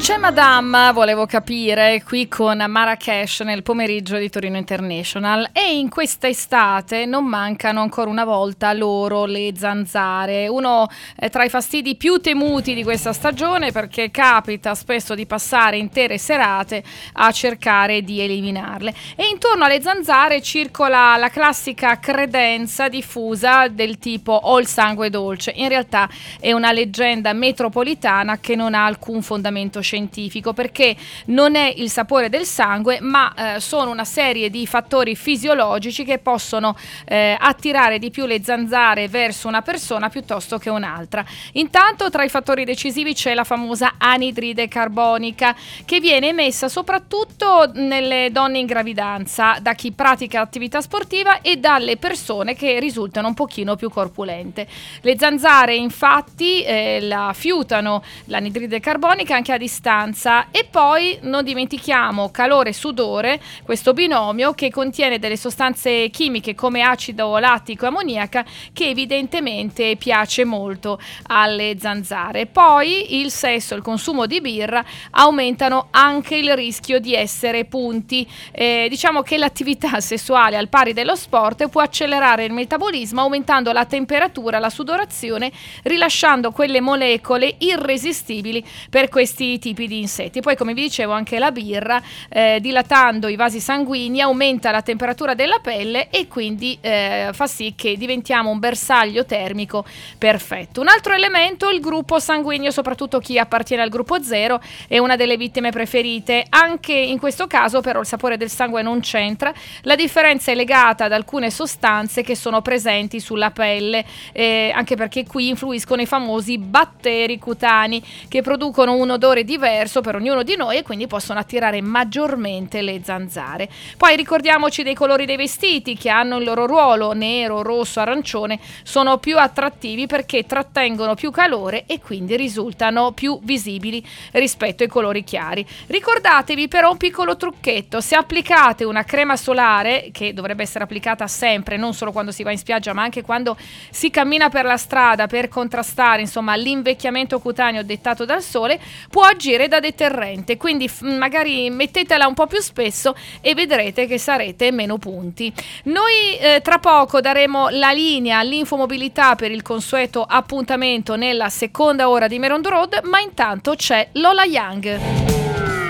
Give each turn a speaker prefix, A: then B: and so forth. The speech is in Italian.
A: C'è Madame, volevo capire, qui con Marrakesh nel pomeriggio di Torino International, e in questa estate non mancano ancora una volta loro, le zanzare, uno tra i fastidi più temuti di questa stagione, perché capita spesso di passare intere serate a cercare di eliminarle. E intorno alle zanzare circola la classica credenza diffusa del tipo "ho il sangue dolce". In realtà è una leggenda metropolitana che non ha alcun fondamento scientifico, perché non è il sapore del sangue, ma sono una serie di fattori fisiologici che possono attirare di più le zanzare verso una persona piuttosto che un'altra. Intanto tra i fattori decisivi c'è la famosa anidride carbonica, che viene emessa soprattutto nelle donne in gravidanza, da chi pratica attività sportiva e dalle persone che risultano un pochino più corpulente. Le zanzare infatti la fiutano l'anidride carbonica anche a distanza, e poi non dimentichiamo calore e sudore, questo binomio che contiene delle sostanze chimiche come acido lattico e ammoniaca, che evidentemente piace molto alle zanzare. Poi il sesso e il consumo di birra aumentano anche il rischio di essere punti. Diciamo che l'attività sessuale, al pari dello sport, può accelerare il metabolismo aumentando la temperatura, la sudorazione, rilasciando quelle molecole irresistibili per questi tipi di insetti. Poi, come vi dicevo, anche la birra, dilatando i vasi sanguigni, aumenta la temperatura della pelle e quindi fa sì che diventiamo un bersaglio termico perfetto. Un altro elemento, il gruppo sanguigno, soprattutto chi appartiene al gruppo 0, è una delle vittime preferite. Anche in questo caso però il sapore del sangue non c'entra, la differenza è legata ad alcune sostanze che sono presenti sulla pelle, anche perché qui influiscono i famosi batteri cutanei, che producono un odore diverso per ognuno di noi e quindi possono attirare maggiormente le zanzare. Poi ricordiamoci dei colori dei vestiti, che hanno il loro ruolo: nero, rosso, arancione, sono più attrattivi perché trattengono più calore e quindi risultano più visibili rispetto ai colori chiari. Ricordatevi però un piccolo trucchetto: se applicate una crema solare, che dovrebbe essere applicata sempre, non solo quando si va in spiaggia ma anche quando si cammina per la strada, per contrastare insomma l'invecchiamento cutaneo dettato dal sole, può agire da deterrente, quindi magari mettetela un po' più spesso e vedrete che sarete meno punti. Noi tra poco daremo la linea all'infomobilità per il consueto appuntamento nella seconda ora di Merondo Road, ma intanto c'è Lola Young.